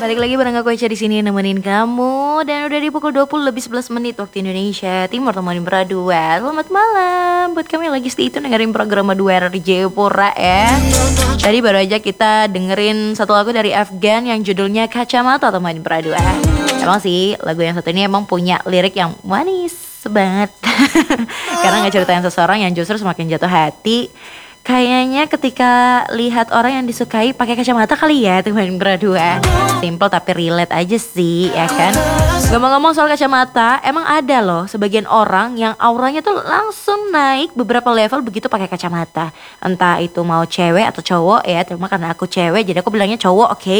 Balik lagi bareng aku Echa di sini nemenin kamu. Dan udah di pukul 20 lebih 11 menit waktu Indonesia Timur, temenin berdua. Selamat malam buat kami yang lagi stay tune dengerin program Duer di Jayapura ya. Tadi baru aja kita dengerin satu lagu dari Afgan yang judulnya Kacamata, temenin berdua. Emang sih lagu yang satu ini emang punya lirik yang manis banget. Karena ngeceritain seseorang yang justru semakin jatuh hati. Kayaknya ketika lihat orang yang disukai pakai kacamata kali ya teman berdua. Simple tapi relate aja sih ya kan. Ngomong-ngomong soal kacamata, emang ada loh sebagian orang yang auranya tuh langsung naik beberapa level begitu pakai kacamata. Entah itu mau cewek atau cowok ya. Terima karena aku cewek jadi aku bilangnya cowok, oke?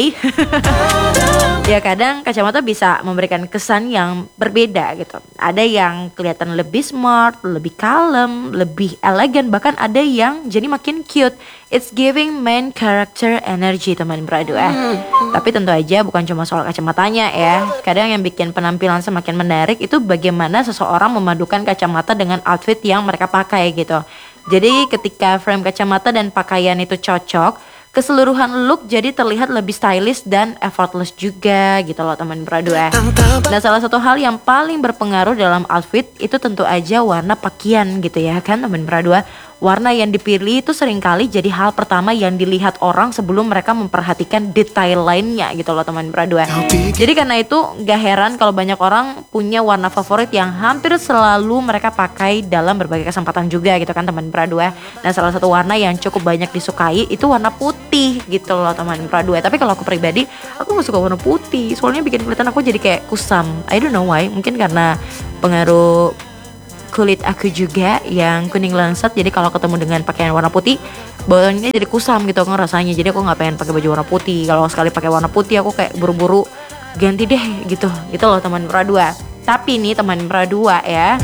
Ya kadang kacamata bisa memberikan kesan yang berbeda gitu. Ada yang kelihatan lebih smart, lebih kalem, lebih elegan, bahkan ada yang jadi makin cute. It's giving main character energy teman berdua. Tapi tentu aja bukan cuma soal kacamatanya ya. Kadang yang bikin penampilan semakin menarik itu bagaimana seseorang memadukan kacamata dengan outfit yang mereka pakai gitu. Jadi ketika frame kacamata dan pakaian itu cocok, keseluruhan look jadi terlihat lebih stylish dan effortless juga gitu loh teman berdua. Nah salah satu hal yang paling berpengaruh dalam outfit itu tentu aja warna pakaian gitu ya kan teman berdua. Warna yang dipilih itu seringkali jadi hal pertama yang dilihat orang sebelum mereka memperhatikan detail lainnya gitu loh teman berdua. Jadi karena itu gak heran kalau banyak orang punya warna favorit yang hampir selalu mereka pakai dalam berbagai kesempatan juga gitu kan teman berdua. Nah salah satu warna yang cukup banyak disukai itu warna putih gitu loh teman berdua. Tapi kalau aku pribadi aku gak suka warna putih, soalnya bikin kelihatan aku jadi kayak kusam. I don't know why, mungkin karena pengaruh kulit aku juga yang kuning langsat, jadi kalau ketemu dengan pakaian warna putih bawahnya jadi kusam gitu kan rasanya. Jadi aku nggak pengen pakai baju warna putih. Kalau sekali pakai warna putih aku kayak buru-buru ganti deh gitu loh teman pradua. Tapi nih teman pradua ya,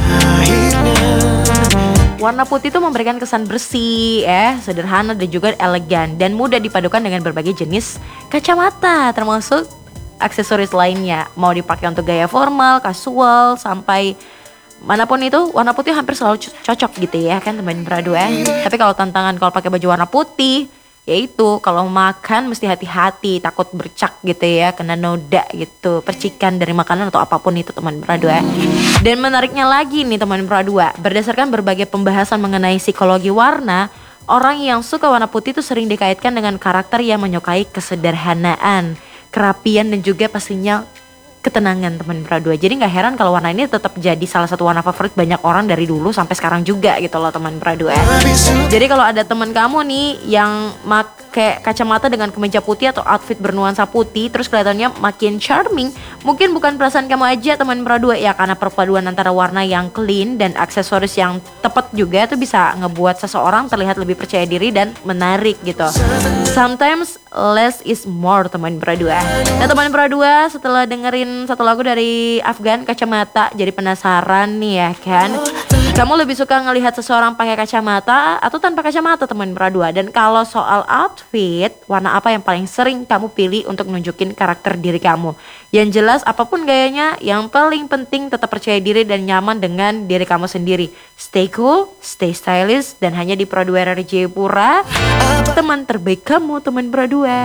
warna putih itu memberikan kesan bersih ya, sederhana dan juga elegan dan mudah dipadukan dengan berbagai jenis kacamata termasuk aksesoris lainnya. Mau dipakai untuk gaya formal, casual sampai manapun itu warna putih hampir selalu cocok gitu ya kan teman berdua. Tapi kalau tantangan kalau pakai baju warna putih, yaitu kalau makan mesti hati-hati, takut bercak gitu ya, kena noda gitu, percikan dari makanan atau apapun itu teman berdua. Dan menariknya lagi nih teman berdua, berdasarkan berbagai pembahasan mengenai psikologi warna, orang yang suka warna putih itu sering dikaitkan dengan karakter yang menyukai kesederhanaan, kerapian dan juga pastinya ketenangan teman berdua. Jadi gak heran kalau warna ini tetap jadi salah satu warna favorit banyak orang dari dulu sampai sekarang juga gitu loh teman berdua. Jadi kalau ada teman kamu nih yang pakai kacamata dengan kemeja putih atau outfit bernuansa putih terus kelihatannya makin charming, mungkin bukan perasaan kamu aja teman berdua ya, karena perpaduan antara warna yang clean dan aksesoris yang tepat juga itu bisa ngebuat seseorang terlihat lebih percaya diri dan menarik gitu. Sometimes less is more teman berdua. Nah teman berdua, setelah dengerin satu lagu dari Afgan Kacamata, jadi penasaran nih ya kan, kamu lebih suka ngelihat seseorang pakai kacamata atau tanpa kacamata teman berdua? Dan kalau soal outfit, warna apa yang paling sering kamu pilih untuk nunjukin karakter diri kamu? Yang jelas apapun gayanya, yang paling penting tetap percaya diri dan nyaman dengan diri kamu sendiri. Stay cool, stay stylish, dan hanya di Produera Jayapura, teman terbaik kamu teman berdua.